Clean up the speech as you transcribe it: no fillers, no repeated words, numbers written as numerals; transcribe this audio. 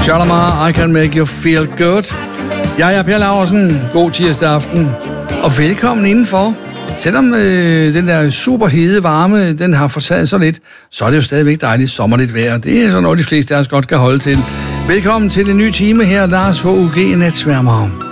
Shalimar, I Can Make You Feel Good. Jeg er Per Laursen. God tirsdag aften. Og velkommen indenfor. Selvom den der super hede varme, den har fortaget så lidt, så er det jo stadigvæk dejligt sommerligt vejr. Det er sådan noget, de fleste af os godt kan holde til. Velkommen til en ny time her, Lars H.U.G. Natsværmer.